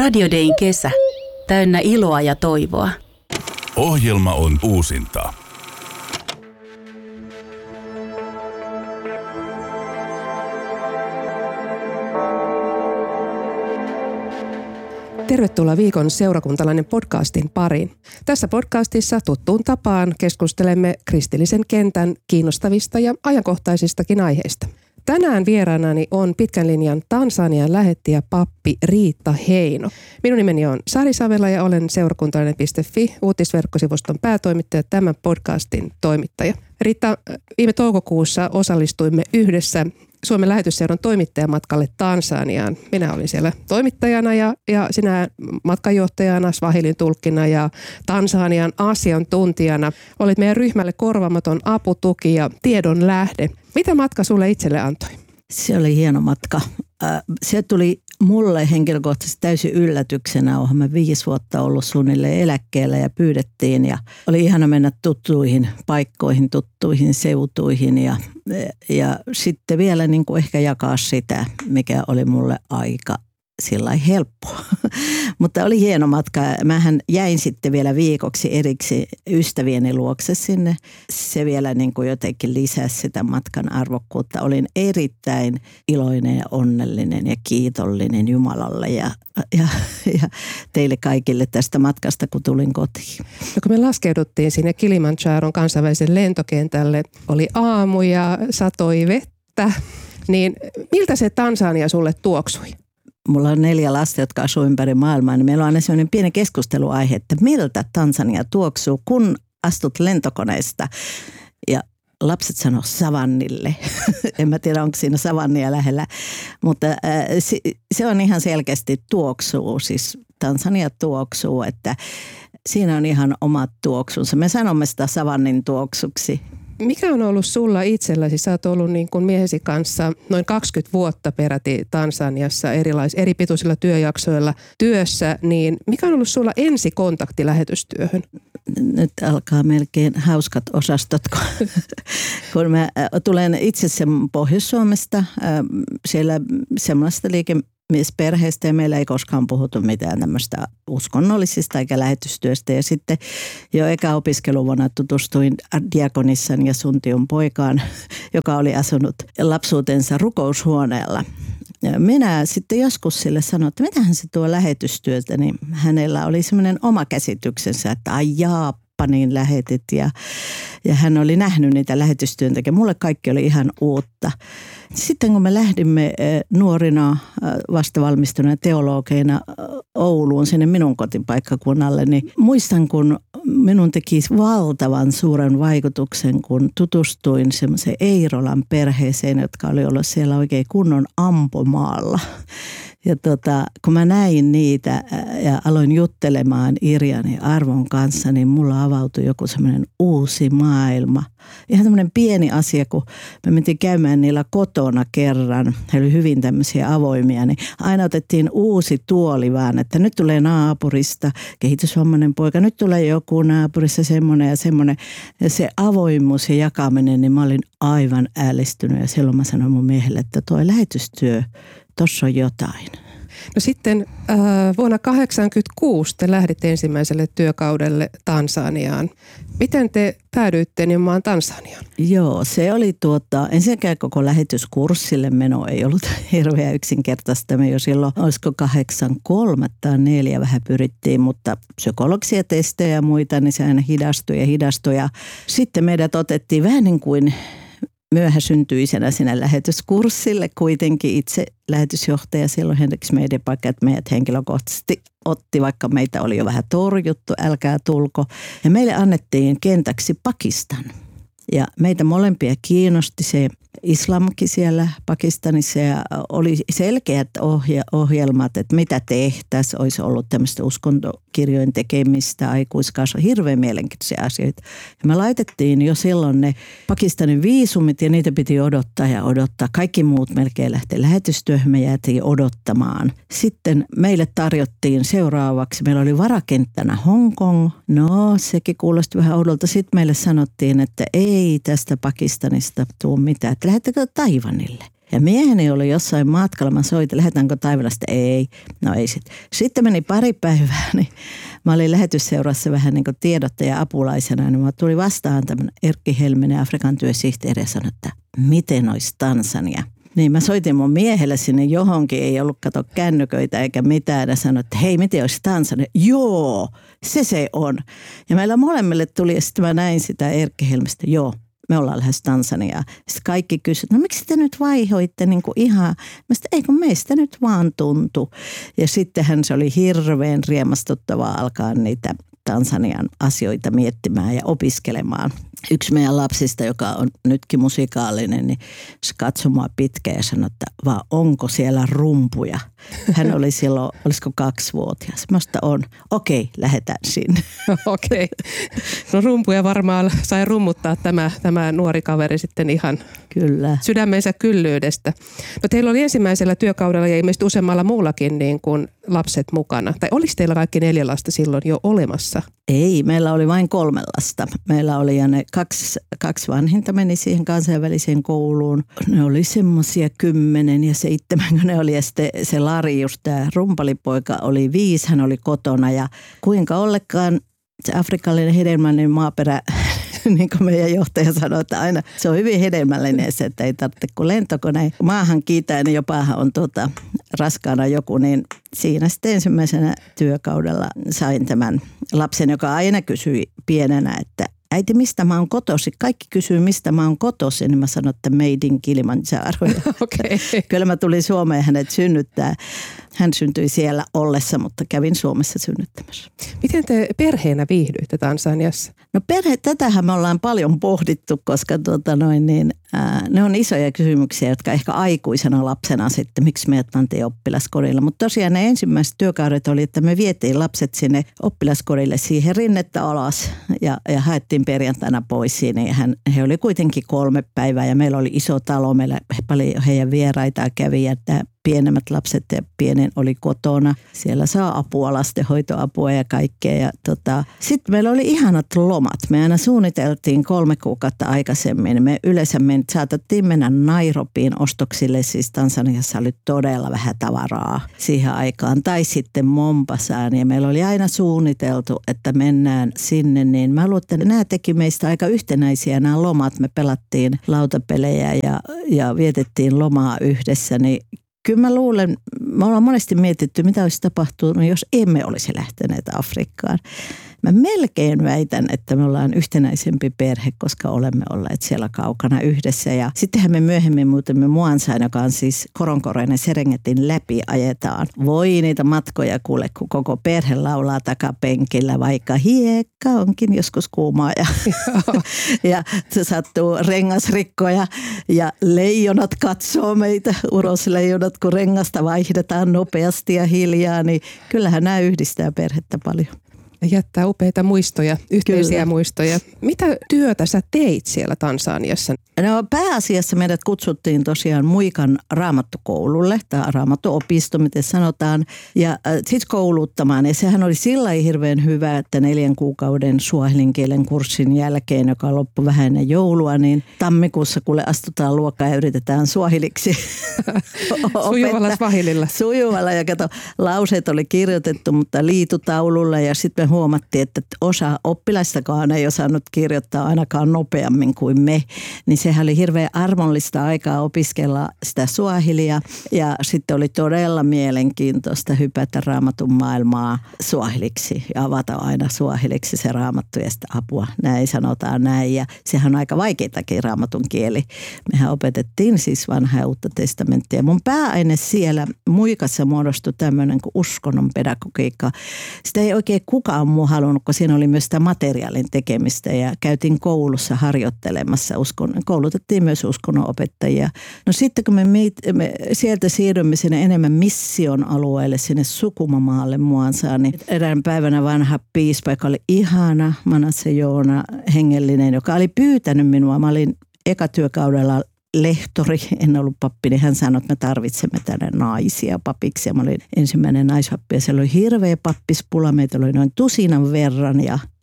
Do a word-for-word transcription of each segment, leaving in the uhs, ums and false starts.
Radio Dayn kesä. Täynnä iloa ja toivoa. Ohjelma on uusinta. Tervetuloa viikon seurakuntalainen podcastin pariin. Tässä podcastissa tuttuun tapaan keskustelemme kristillisen kentän kiinnostavista ja ajankohtaisistakin aiheista. Tänään vieraanani on pitkän linjan Tansanian lähettäjä pappi Riitta Heino. Minun nimeni on Sari Savela ja olen seurakuntalainen piste fi uutisverkkosivuston päätoimittaja ja tämän podcastin toimittaja. Riitta, viime toukokuussa osallistuimme yhdessä Suomen Lähetysseuran toimittajamatkalle Tansaniaan. Minä olin siellä toimittajana ja, ja sinä matkanjohtajana, swahilin tulkkina ja Tansanian asiantuntijana. Olit meidän ryhmälle korvaamaton aputuki ja tiedon lähde. Mitä matka sulle itselle antoi? Se oli hieno matka. Se tuli mulle henkilökohtaisesti täysin yllätyksenä. Olen mä viisi vuotta ollut suunnilleen eläkkeellä ja pyydettiin. Ja oli ihana mennä tuttuihin paikkoihin, tuttuihin seutuihin ja, ja sitten vielä niin kuin ehkä jakaa sitä, mikä oli mulle aika sillä helppoa. Mutta oli hieno matka. Mähän jäin sitten vielä viikoksi eriksi ystävieni luokse sinne. Se vielä niin kuin jotenkin lisäsi sitä matkan arvokkuutta. Olin erittäin iloinen ja onnellinen ja kiitollinen Jumalalle ja, ja, ja teille kaikille tästä matkasta, kun tulin kotiin. No, kun me laskeuduttiin sinne Kilimanjaron kansainvälisen lentokentälle, oli aamu ja satoi vettä, niin miltä se Tansania sulle tuoksui? Mulla on neljä lasta, jotka asuu ympäri maailmaa, niin meillä on aina sellainen pieni keskusteluaihe, että miltä Tansania tuoksuu, kun astut lentokoneesta. Ja lapset sanoo savannille. En mä tiedä, onko siinä savannia lähellä, mutta äh, se, se on ihan selkeästi tuoksuu, siis Tansania tuoksuu, että siinä on ihan omat tuoksunsa. Me sanomme sitä savannin tuoksuksi. Mikä on ollut sulla itselläsi? Sä oot ollut niin kuin miehesi kanssa noin kaksikymmentä vuotta peräti Tansaniassa erilais, eri pituisilla työjaksoilla työssä, niin mikä on ollut sulla ensikontakti lähetystyöhön? Nyt alkaa melkein hauskat osastot, kun, kun mä tulen itse sen Pohjois-Suomesta, siellä semmoista liikemiesperheestä ja meillä ei koskaan puhuttu mitään tämmöistä uskonnollisista eikä lähetystyöstä. Ja sitten jo eka opiskeluvuonna tutustuin Diakonissan ja Suntion poikaan, joka oli asunut lapsuutensa rukoushuoneella. Ja minä sitten joskus sille sanoin, että mitähän se tuo lähetystyötä, niin hänellä oli semmoinen oma käsityksensä, että ai Japaniin lähetit ja, ja hän oli nähnyt niitä lähetystyöntekijöitä. Mulle kaikki oli ihan uutta. Sitten kun me lähdimme nuorina vastavalmistuneena teologeina Ouluun sinne minun kotipaikkakunnalle, niin muistan, kun minun teki valtavan suuren vaikutuksen, kun tutustuin semmoiseen Eirolan perheeseen, jotka oli ollut siellä oikein kunnon ampomaalla. Ja tota, kun mä näin niitä ja aloin juttelemaan Irjan ja Arvon kanssa, niin mulla avautui joku semmoinen uusi maailma. Ihan tämmöinen pieni asia, kun me mentiin käymään niillä kotona kerran. He oli hyvin tämmöisiä avoimia, niin aina otettiin uusi tuoli vaan, että nyt tulee naapurista kehitysvammainen poika, nyt tulee joku naapurissa semmoinen ja semmoinen. Ja se avoimuus ja jakaminen, niin mä olin aivan ällistynyt ja silloin mä sanoin mun miehelle, että toi lähetystyö, tossa on jotain. No sitten äh, vuonna tuhatyhdeksänsataakahdeksankymmentäkuusi te lähditte ensimmäiselle työkaudelle Tansaniaan. Miten te päädyitte nimenomaan Tansaniaan? Joo, se oli tuota, ensinnäkään koko lähetyskurssille meno ei ollut hirveän yksinkertaista. Me jo silloin, olisiko kahdeksankymmentäkolme tai neljä vähän pyrittiin, mutta psykologisia testejä ja muita, niin se aina hidastui ja hidastui. Ja sitten meidät otettiin vähän niin kuin myöhäsyntyisenä sinne lähetyskurssille. Kuitenkin itse lähetysjohtaja silloin Henrik Smedebak, että meidät henkilökohtaisesti otti, vaikka meitä oli jo vähän torjuttu, älkää tulko. Ja meille annettiin kentäksi Pakistan. Ja meitä molempia kiinnosti se islamkin siellä Pakistanissa ja oli selkeät ohja- ohjelmat, että mitä tehtäisiin. Olisi ollut tämmöistä uskontokirjojen tekemistä, aikuiskasvua, hirveän mielenkiintoisia asioita. Ja me laitettiin jo silloin ne Pakistanin viisumit ja niitä piti odottaa ja odottaa. Kaikki muut melkein lähti lähetystyöhön, me jäätiin odottamaan. Sitten meille tarjottiin seuraavaksi, meillä oli varakenttänä Hongkong. No, sekin kuulosti vähän oudolta. Sitten meille sanottiin, että ei tästä Pakistanista tule mitään. Lähettekö Taiwanille? Ja mieheni oli jossain matkalla, mä soitin, lähdetäänkö Taivalasta? Ei, no ei sitten. Sitten meni pari päivää, niin mä olin lähetysseurassa vähän niin kuin tiedottaja apulaisena, niin mä tuli vastaan tämmöinen Erkki Helminen, Afrikan työsihteeri, ja sanoi, että miten olisi Tansania? Niin mä soitin mun miehelle sinne johonkin, ei ollut kato kännyköitä eikä mitään, ja sanoin, että hei, miten olisi Tansania? Joo, se se on. Ja meillä molemmille tuli, ja sitten mä näin sitä Erkki Helmistä, joo. Me ollaan lähes Tansaniaan. Sitten kaikki kysyivät, no miksi te nyt vaihoitte niin kuin ihan, mä sitten, ei kun meistä nyt vaan tuntui. Ja sittenhän se oli hirveän riemastuttavaa alkaa niitä Tansanian asioita miettimään ja opiskelemaan. Yksi meidän lapsista, joka on nytkin musikaalinen, niin se katsoi mua pitkään ja sanoi, että vaan onko siellä rumpuja? Hän oli silloin, olisiko kaksivuotias. Mä sanoin, on. Okei, lähdetään sinne. Okei. No rumpuja varmaan sai rummuttaa tämä, tämä nuori kaveri sitten ihan Kyllä. sydämensä kyllyydestä. No teillä oli ensimmäisellä työkaudella ja ilmeisesti useammalla muullakin niin kuin lapset mukana. Tai oliko teillä kaikki neljä lasta silloin jo olemassa? Ei, meillä oli vain kolme lasta. Meillä oli ja ne kaksi, kaksi vanhinta meni siihen kansainväliseen kouluun. Ne oli semmoisia kymmenen ja seitsemän, kun ne oli. Ja sitten se Lari, just tämä rumpalipoika, oli viisi, hän oli kotona. Ja kuinka ollenkaan se afrikkalainen hedelmällinen maaperä, niin kuin meidän johtaja sanoi, että aina se on hyvin hedelmällinen se, että ei tarvitse kun lentokone maahan kiitää, niin jopahan on tuota, raskaana joku, niin siinä sitten ensimmäisenä työkaudella sain tämän lapsen, joka aina kysyi pienenä, että äiti, mistä mä oon kotosi? Kaikki kysyy, mistä mä oon kotosi, niin mä sanoin, että made in Kilimanjaro. Okay. Kyllä mä tulin Suomeen hänet synnyttää. Hän syntyi siellä ollessa, mutta kävin Suomessa synnyttämässä. Miten te perheenä viihdyitte Tansaniassa? No perhe, tätähän me ollaan paljon pohdittu, koska tuota noin niin, ää, ne on isoja kysymyksiä, jotka ehkä aikuisena lapsena sitten, miksi meidät pantiin oppilaskodilla. Mutta tosiaan ne ensimmäiset työkaudet oli, että me vietiin lapset sinne oppilaskodille siihen rinnettä alas ja, ja haettiin perjantaina pois siinä. Ja hän, he oli kuitenkin kolme päivää ja meillä oli iso talo, meillä paljon heidän vieraitaan kävi ja tämä pienemmät lapset ja pienen oli kotona. Siellä saa apua, lastenhoitoapua ja kaikkea. Ja tota, sitten meillä oli ihanat lomat. Me aina suunniteltiin kolme kuukautta aikaisemmin. Me yleensä me saatettiin mennä Nairobiin ostoksille. Siis Tansaniassa oli todella vähän tavaraa siihen aikaan. Tai sitten Mombasaan. Ja meillä oli aina suunniteltu, että mennään sinne. Niin mä luulen, että nämä teki meistä aika yhtenäisiä nämä lomat. Me pelattiin lautapelejä ja, ja vietettiin lomaa yhdessä. Niin kyllä mä luulen, me ollaan monesti mietitty, mitä olisi tapahtunut, jos emme olisi lähteneet Afrikkaan. Mä melkein väitän, että me ollaan yhtenäisempi perhe, koska olemme olleet siellä kaukana yhdessä. Ja sittenhän me myöhemmin muutimme Muansaan, joka on siis Koronkoren Serengetin läpi ajetaan. Voi niitä matkoja kuule, kun koko perhe laulaa takapenkillä, vaikka hiekka onkin joskus kuumaa. Ja, ja se sattuu rengasrikkoja ja leijonat katsoo meitä, urosleijonat, kun rengasta vaihdetaan nopeasti ja hiljaa. Niin kyllähän nämä yhdistää perhettä paljon. Jättää upeita muistoja, yhteisiä Kyllä. muistoja. Mitä työtä sä teit siellä Tansaniassa? No pääasiassa meidät kutsuttiin tosiaan Muikan raamattukoululle, tai raamattuopisto, miten sanotaan, ja äh, sitten kouluttamaan. Ja sehän oli sillä lailla hirveän hyvä, että neljän kuukauden suahlin kielen kurssin jälkeen, joka loppui vähän ennen joulua, niin tammikuussa kuule astutaan luokkaan ja yritetään suahiliksi Sujuvalla swahililla. Sujuvalla, ja kato, lauseet oli kirjoitettu, mutta liitutaululla, ja sitten me huomattiin, että osa oppilaistakaan ei osannut kirjoittaa ainakaan nopeammin kuin me, niin sehän oli hirveän armollista aikaa opiskella sitä suahilia ja sitten oli todella mielenkiintoista hypätä raamatun maailmaa suahiliksi ja avata aina suahiliksi se raamattu ja sitä apua. Näin sanotaan näin ja sehän on aika vaikeitakin raamatun kieli. Mehän opetettiin siis vanhaa ja uutta testamenttia. Mun pääaine siellä Muikassa muodostui tämmöinen kuin uskonnon pedagogiikka. Sitä ei oikein kukaan muu halunnut, kun siinä oli myös sitä materiaalin tekemistä ja käytiin koulussa harjoittelemassa uskon, koulutettiin myös uskonnonopettajia. No sitten kun me, me sieltä siirrymme sinne enemmän mission alueelle, sinne Sukumamaalle Muansaan, niin erään päivänä vanha piispa, joka oli ihana, Manasse Joona, hengellinen, joka oli pyytänyt minua. Mä olin eka työkaudella lehtori, en ollut pappi, niin hän sanoi, että me tarvitsemme tänne naisia papiksi. Ja mä olin ensimmäinen naispappi ja siellä oli hirveä pappispula, meitä oli noin tusinan verran ja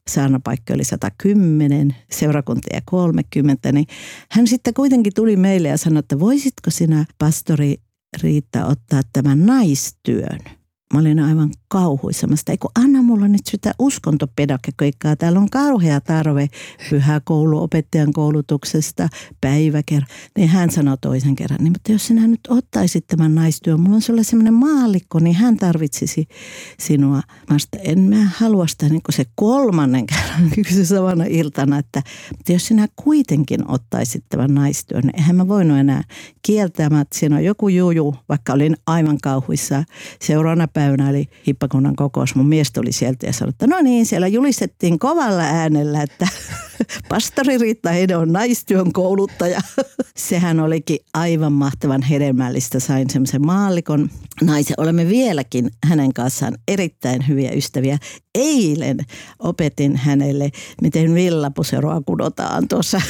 saarnapaikka oli sata kymmenen, seurakuntia kolmekymmentä, niin hän sitten kuitenkin tuli meille ja sanoi, että voisitko sinä, pastori Riitta, ottaa tämän naistyön? Mä olin aivan kauhuissamasta. Eikö anna mulla nyt sitä uskontopedagogiikkaa. Täällä on kauhea tarve pyhäkouluopettajan koulutuksesta, päiväkerran. Niin hän sanoi toisen kerran, niin, mutta jos sinä nyt ottaisit tämän naistyön, mulla on sulle semmoinen maallikko, niin hän tarvitsisi sinua. Mä sitä, en mä halua sitä niin kuin se kolmannen kerran yksi samana iltana, että, että jos sinä kuitenkin ottaisit tämän naistyön, niin eihän mä voinut enää kieltämään, että siinä on joku juju, vaikka olin aivan kauhuissa. Seuraavana päivänä oli hiippakunnan kokous. Mun mies tuli sieltä ja sanoi, että no niin, siellä julistettiin kovalla äänellä, että pastori Riitta Hede on naistyön kouluttaja. Sehän olikin aivan mahtavan hedelmällistä. Sain semmoisen maallikon naisen. Olemme vieläkin hänen kanssaan erittäin hyviä ystäviä. Eilen opetin hänelle, miten villapuseroa kudotaan tuossa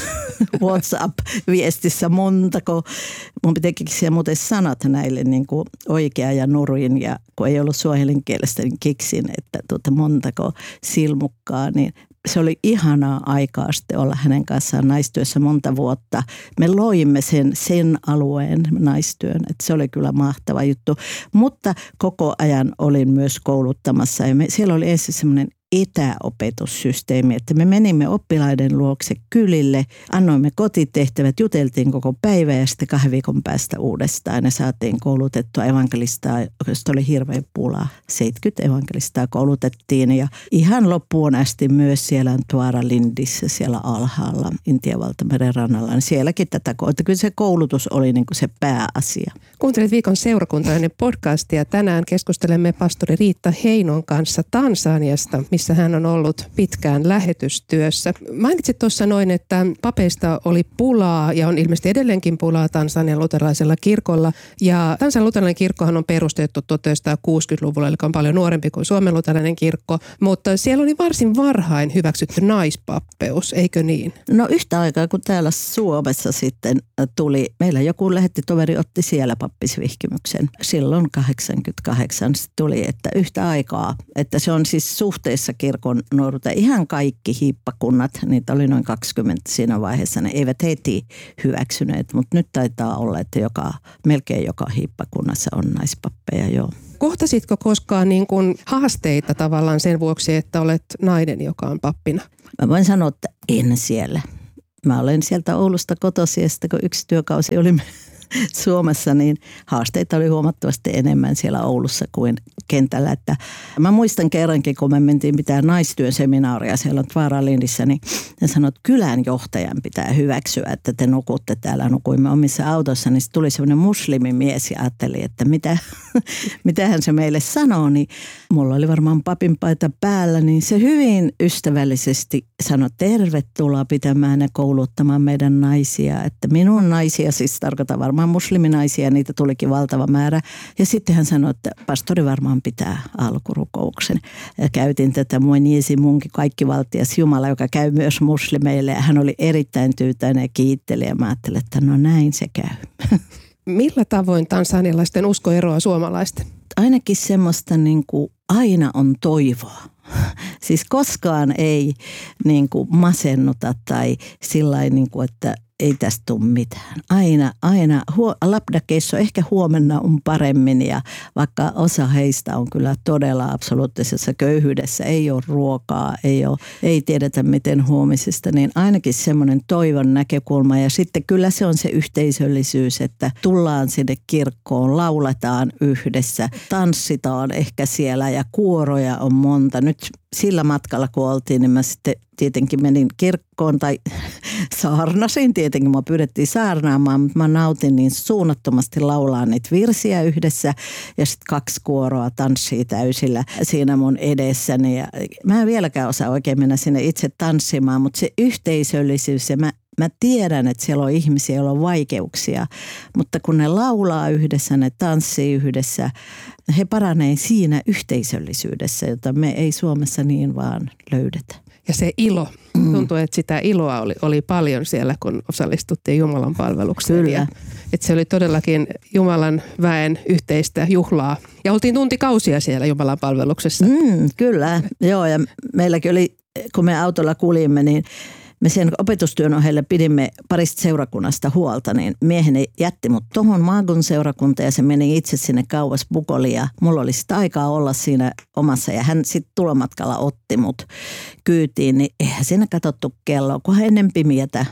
WhatsApp-viestissä montako. Mun piti keksiä muuten sanat näille niin kuin oikea ja nurin, ja kun ei ollut suojelin kielestä, niin keksin, että tuota montako silmukkaa, niin se oli ihanaa aikaa sitten olla hänen kanssaan naistyössä monta vuotta. Me loimme sen, sen alueen naistyön, että se oli kyllä mahtava juttu. Mutta koko ajan olin myös kouluttamassa ja me, siellä oli ensin semmoinen etäopetussysteemi, että me menimme oppilaiden luokse kylille, annoimme kotitehtävät, juteltiin koko päivä ja sitten kahden viikon päästä uudestaan ja saatiin koulutettua evankelistaa, josta oli hirveä pula. seitsemänkymmentä evankelistaa koulutettiin ja ihan loppuun asti myös siellä Tuara Lindissä, siellä alhaalla Intian valtameren rannalla, niin sielläkin tätä koulutusta. Kyllä se koulutus oli niin kuin se pääasia. Kuuntelit Viikon seurakuntainen podcastia. Tänään keskustelemme pastori Riitta Heinon kanssa Tansaniasta, missä hän on ollut pitkään lähetystyössä. Mainitsit tuossa noin, että papeista oli pulaa ja on ilmeisesti edelleenkin pulaa Tansanian luterilaisella kirkolla. Ja Tansanian luterilainen kirkkohan on perustettu tuhatyhdeksänsataakuusikymmentäluvulla, eli on paljon nuorempi kuin Suomen luterilainen kirkko. Mutta siellä oli varsin varhain hyväksytty naispappeus, eikö niin? No yhtä aikaa, kun täällä Suomessa sitten tuli, meillä joku lähettitoveri otti siellä pappisvihkimyksen. Silloin kahdeksankymmentäkahdeksan tuli, että yhtä aikaa, että se on siis suhteessa kirkon nuoruuteen. Ihan kaikki hiippakunnat, niitä oli noin kaksikymmentä siinä vaiheessa, ne eivät heti hyväksyneet, mutta nyt taitaa olla, että joka, melkein joka hiippakunnassa on naispappeja, joo. Kohtasitko koskaan niin kuin haasteita tavallaan sen vuoksi, että olet nainen, joka on pappina? Mä voin sanoa, että en siellä. Mä olen sieltä Oulusta kotoisin ja sitten kun yksi työkausi oli Suomessa, niin haasteita oli huomattavasti enemmän siellä Oulussa kuin kentällä. Että mä muistan kerrankin, kun me mentiin pitää naistyön seminaaria siellä Tuara Lindissä, niin ne sanoi, että kylän johtajan pitää hyväksyä, että te nukutte täällä. Nukuimme omissa autoissa, niin tuli semmoinen muslimimies ja ajatteli, että mitä, mitähän se meille sanoo. Niin mulla oli varmaan papinpaita päällä, niin se hyvin ystävällisesti sanoi, tervetuloa pitämään ja kouluttamaan meidän naisia. Että minun naisia siis tarkoittaa varmaan musliminaisia, niitä tulikin valtava määrä. Ja sitten hän sanoi, että pastori varmaan pitää alkurukouksen. Ja käytin tätä mueniesi munkin kaikkivaltias Jumala, joka käy myös muslimeille. Ja hän oli erittäin tyytyväinen ja kiitteli ja mä ajattelin, että no näin se käy. Millä tavoin tansanialaisten usko eroaa suomalaisten? Ainakin semmoista niin kuin aina on toivoa. Siis koskaan ei niin kuin masennuta tai sillain niin kuin, että ei tästä tule mitään. Aina, aina lapdakeissa ehkä huomenna on paremmin ja vaikka osa heistä on kyllä todella absoluuttisessa köyhyydessä, ei ole ruokaa, ei, ole, ei tiedetä miten huomisesta, niin ainakin semmoinen toivon näkökulma ja sitten kyllä se on se yhteisöllisyys, että tullaan sinne kirkkoon, lauletaan yhdessä, tanssitaan ehkä siellä ja kuoroja on monta. Nyt sillä matkalla kun oltiin, niin mä sitten tietenkin menin kirkkoon tai saarnasin. Tietenkin mua pyydettiin saarnaamaan, mutta mä nautin niin suunnattomasti laulaa niitä virsiä yhdessä ja sitten kaksi kuoroa tanssii täysillä siinä mun edessäni. Ja mä en vieläkään osaa oikein mennä sinne itse tanssimaan, mutta se yhteisöllisyys ja mä Mä tiedän, että siellä on ihmisiä, joilla on vaikeuksia, mutta kun ne laulaa yhdessä, ne tanssii yhdessä, he paranee siinä yhteisöllisyydessä, jota me ei Suomessa niin vaan löydetä. Ja se ilo. Tuntuu, että sitä iloa oli, oli paljon siellä, kun osallistuttiin Jumalan palvelukseen. Kyllä. Ja, että se oli todellakin Jumalan väen yhteistä juhlaa. Ja oltiin tuntikausia siellä Jumalan palveluksessa. Mm, kyllä, joo. Ja meilläkin oli kun me autolla kuljimme, niin me sen opetustyön ohelle pidimme parista seurakunnasta huolta, niin mieheni jätti mut tuohon maakunnan seurakuntaan ja se meni itse sinne kauas Bukoliin ja mulla oli sitä aikaa olla siinä omassa ja hän sitten tulomatkalla otti mut kyytiin, niin eihän siinä katsottu kelloa, kunhan ennen pimiätä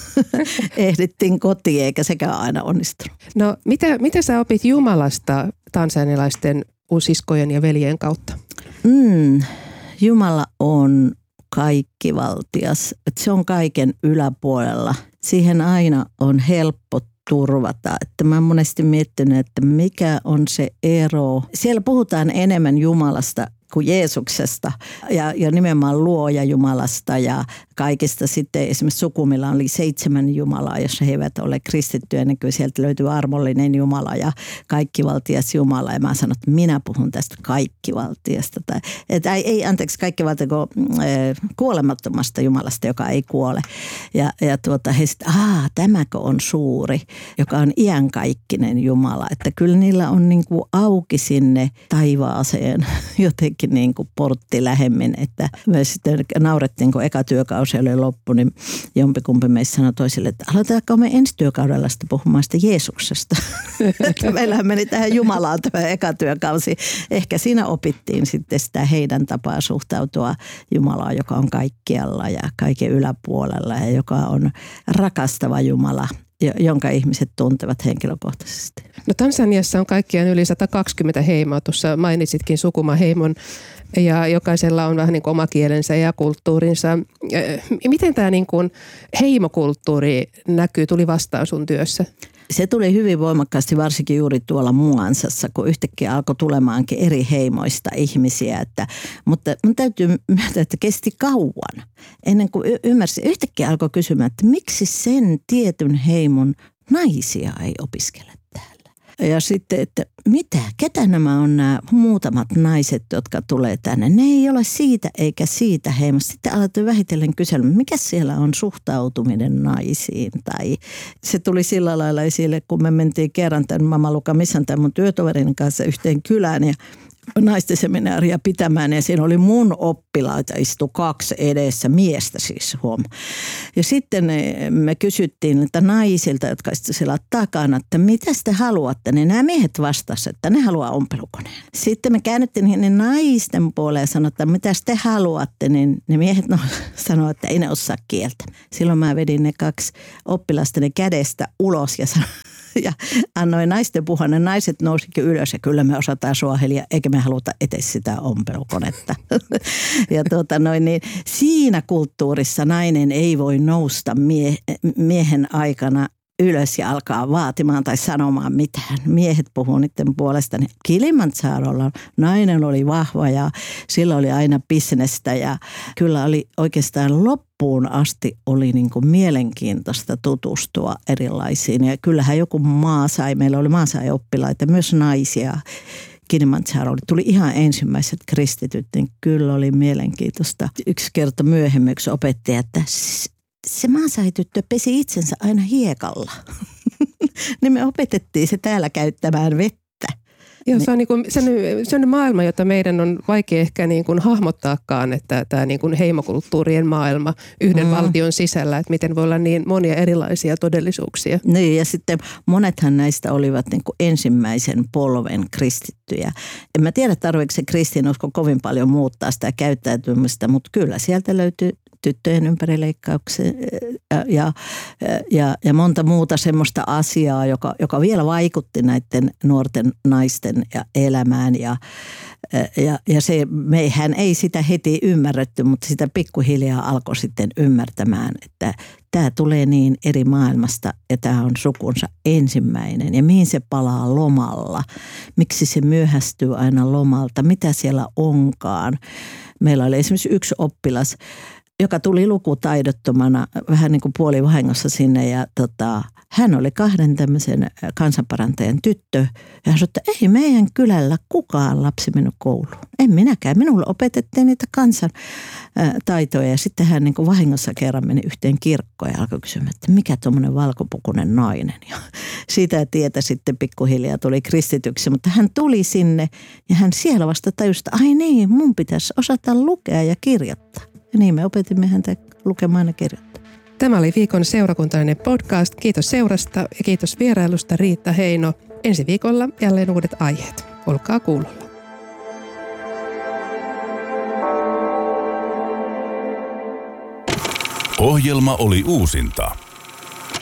ehdittiin kotiin eikä sekään aina onnistunut. No mitä, mitä sä opit Jumalasta tansanialaisten siskojen ja veljen kautta? Mm, Jumala on kaikkivaltias. Se on kaiken yläpuolella. Siihen aina on helppo turvata. Että mä oon monesti miettinyt, että mikä on se ero. Siellä puhutaan enemmän Jumalasta kuin Jeesuksesta ja, ja nimenomaan luoja Jumalasta ja kaikista sitten esimerkiksi Sukumilla oli seitsemän Jumalaa, jos he eivät ole kristittyjä, niin kyllä sieltä löytyy armollinen Jumala ja kaikkivaltias Jumala. Ja mä sanon, että minä puhun tästä kaikkivaltiasta. Tai, että ei, ei anteeksi kaikkivaltia, kun äh, kuolemattomasta Jumalasta, joka ei kuole. Ja, ja tuota, he sitten, aah, tämäkö on suuri, joka on iankaikkinen Jumala. Että kyllä niillä on niin kuin auki sinne taivaaseen jotenkin niin kuin portti lähemmin. Että me sitten naurettiin, kun eka työkausi oli loppu, niin jompikumpi meistä sanoi toisille, että aloitetaanko me ensi työkaudella sitten puhumaan sitä Jeesuksesta. Meillähän meni tähän Jumalaan tämä eka työkausi. Ehkä siinä opittiin sitten sitä heidän tapaa suhtautua Jumalaan, joka on kaikkialla ja kaiken yläpuolella ja joka on rakastava Jumala, jonka ihmiset tuntevat henkilökohtaisesti. No Tansaniassa on kaikkiaan yli sata kaksikymmentä heimoa. Tuossa mainitsitkin Sukuma-heimon ja jokaisella on vähän niin kuin oma kielensä ja kulttuurinsa. Miten tämä niin kuin heimokulttuuri näkyy, tuli vastaan sun työssä? Se tuli hyvin voimakkaasti varsinkin juuri tuolla Muansassa, kun yhtäkkiä alkoi tulemaankin eri heimoista ihmisiä. Että, mutta mun täytyy myöntää, että kesti kauan ennen kuin y- ymmärsin. Yhtäkkiä alkoi kysymään, että miksi sen tietyn heimon naisia ei opiskele täällä. Ja sitten, että mitä, ketä nämä on nämä muutamat naiset, jotka tulee tänne. Ne ei ole siitä eikä siitä heimosta. Sitten aloitin vähitellen kyselemään, mikä siellä on suhtautuminen naisiin. Tai se tuli sillä lailla esille, kun me mentiin kerran tämän Mama Luka Missan tämän mun työtoverin kanssa yhteen kylään ja naisten seminaaria pitämään ja siinä oli mun oppilaita, istui kaksi edessä, miestä siis huom. Ja sitten me kysyttiin että naisilta, jotka istuivat siellä takana, että mitä te haluatte, niin nämä miehet vastasivat, että ne haluaa ompelukoneen. Sitten me käännyttiin ne naisten puoleen ja sanoivat, että mitä te haluatte, niin ne miehet no, sanoivat, että ei ne osaa kieltä. Silloin mä vedin ne kaksi oppilastani kädestä ulos ja sanoin, ja annoin naisten puhua, ne naiset nousikin ylös ja kyllä me osataan suahelia, eikä me haluta etes sitä ompelukonetta. Ja tuota noin, niin siinä kulttuurissa nainen ei voi nousta mie- miehen aikana ylös ja alkaa vaatimaan tai sanomaan mitään. Miehet puhuu niiden puolesta. Kilimanjarolla nainen oli vahva ja sillä oli aina bisnestä ja kyllä oli oikeastaan loppuun asti oli niin kuin mielenkiintoista tutustua erilaisiin. Ja kyllähän joku maasai, meillä oli maasai-oppilaita, myös naisia. Kilimanjarolla tuli ihan ensimmäiset kristityt, niin kyllä oli mielenkiintoista. Yksi kerta myöhemmin yksi opettaja, että se maasai-tyttö pesi itsensä aina hiekalla. Niin me opetettiin se täällä käyttämään vettä. Joo, se on niin kuin sellainen maailma, jota meidän on vaikea ehkä niin kuin hahmottaakaan, että tämä niin kuin heimokulttuurien maailma yhden mm. valtion sisällä, että miten voi olla niin monia erilaisia todellisuuksia. Niin ja sitten monethan näistä olivat niin kuin ensimmäisen polven kristittyjä. En mä tiedä, tarvitseeko se kristinusko kovin paljon muuttaa sitä käyttäytymistä, mutta kyllä sieltä löytyy tyttöjen ympärileikkauksia ja, ja, ja, ja monta muuta semmoista asiaa, joka, joka vielä vaikutti näiden nuorten naisten ja elämään. Ja, ja, ja se, meihän ei sitä heti ymmärretty, mutta sitä pikkuhiljaa alkoi sitten ymmärtämään, että tämä tulee niin eri maailmasta ja tämä on sukunsa ensimmäinen. Ja mihin se palaa lomalla? Miksi se myöhästyy aina lomalta? Mitä siellä onkaan? Meillä oli esimerkiksi yksi oppilas, joka tuli lukutaidottomana vähän niin kuin puolivahingossa sinne ja tota, hän oli kahden tämmöisen kansanparantajan tyttö. Ja hän sanoi, että ei meidän kylällä kukaan lapsi mennyt kouluun. En minäkään. Minulle opetettiin niitä kansantaitoja ja sitten hän niin kuin vahingossa kerran meni yhteen kirkkoon ja alkoi kysymään, että mikä tuommoinen valkopukunen nainen. Ja sitä tietä sitten pikkuhiljaa tuli kristityksi, mutta hän tuli sinne ja hän siellä vasta tajusi, että ai niin, mun pitäisi osata lukea ja kirjoittaa. Ja niin me opetimme häntä lukemaan ja kirjoittamaan. Tämä oli viikon seurakuntalainen podcast. Kiitos seurasta ja kiitos vierailusta Riitta Heino. Ensi viikolla jälleen uudet aiheet. Olkaa kuulolla. Ohjelma oli uusinta.